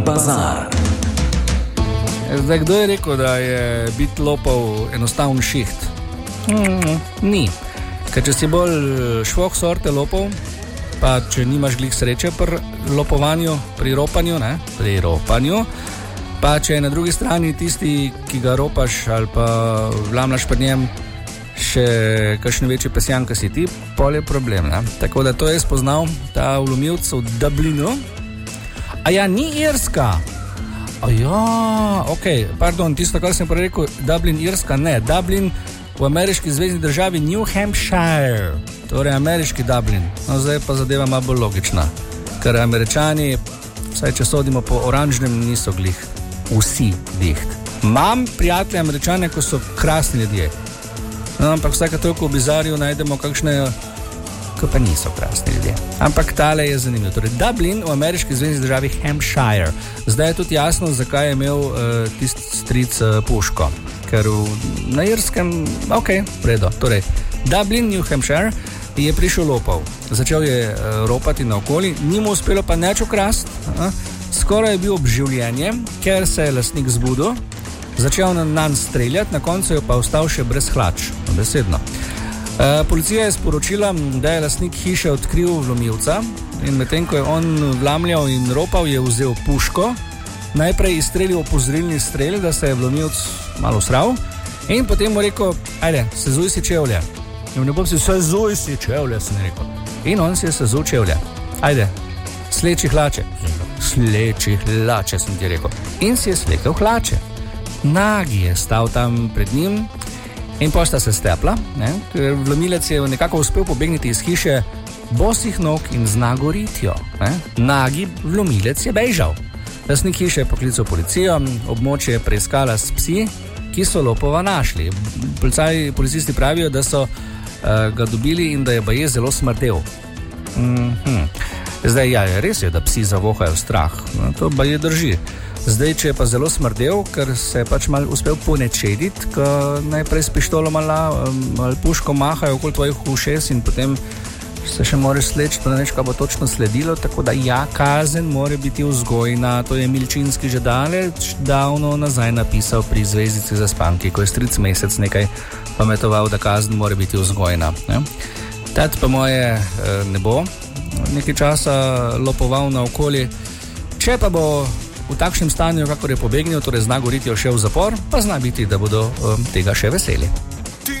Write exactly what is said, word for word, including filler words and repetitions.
Bazar. Zdaj, kdo je rekel, da je biti lopov enostaven šiht? Mm, ni. Ker če si bolj švoh sorte lopov, pa če nimaš glih sreče pri lopovanju, pri ropanju, ne, pri ropanju, pa če je na drugi strani tisti, ki ga ropaš ali pa vlamlaš pred njem, še kakšen večji pesjan, ki si ti, pol je problem, ne. Tako da to je spoznal ta vlomilc v Dublinu. A ja, ni Irska. A ja, okej, okay. Pardon, tisto, kar sem prej rekel, Dublin, Irska, ne, Dublin v ameriški zvezni državi New Hampshire, torej ameriški Dublin. No, zdaj pa zadeva malo bolj logična, ker Američani, vsaj če sodimo po oranžnem, niso glih vsi diht. Imam prijatelje Američane, ko so krasni ljudje, no, ampak vsaka toliko v bizarju najdemo kakšne, ko pa niso krasni ljudje. Ampak tale je zanimivo. Torej, Dublin v ameriški zvezni državi Hampshire. Zdaj je tudi jasno, zakaj je imel uh, tisti stric uh, puško. Ker v, na Irskem, ok, vredo. Torej, Dublin, New Hampshire, je prišel lopov. Začel je uh, ropati naokoli, ni mu uspelo pa neč ukrast. Uh, skoraj je bil ob življenje, ker se je lastnik zbudil, začel na nanj streljati, na koncu je pa ostal še brez hlač. Besedno. Uh, policija je sporočila, da je lastnik hiše odkril vlomilca in medtem, ko je on vlamljal in ropal, je vzel puško, najprej izstrelil opozorilni strel, da se je vlomilc malo sral in potem mu rekel, ajde, sezuj si čevlje. In ne bom si, sezuj si čevlje, sem rekel. In on si je sezul čevlje. Ajde, sleči hlače. Sleči hlače, sem ti rekel. In si je slekel hlače. Nagi je stal tam pred njim in posta se stepla, ne? Ker vlomilec je nekako uspel pobegniti iz hiše bosih nog in z nago ritjo. Ne? Nagi vlomilec je bežal. Lastnik hiše je poklical policijo, območje je preiskala s psi, ki so lopova našli. Policaj, policisti pravijo, da so uh, ga dobili in da je baje zelo smrdel. Mm-hmm. Zdaj, ja, res je, da psi zavohajo strah. No, to baje drži. Zdaj, če je pa zelo smrdel, ker se je pač mal uspel ponečediti, ko najprej s pištolo malo mal puško mahajo okoli tvojih ušes in potem se še moraš sleči, pa ne veš, kaj bo točno sledilo, tako da ja, kazen mora biti vzgojna. To je Milčinski že daleč davno nazaj napisal pri Zvezdici za spanki, ko je stric Mesec nekaj pametoval, da kazen mora biti vzgojna. Ne? Tat pa moje ne bo nekaj časa lopoval naokoli, če pa bo v takšnem stanju, kakor je pobegnil, torej zna goriti šel v zapor, pa zna biti, da bodo um, tega še veseli.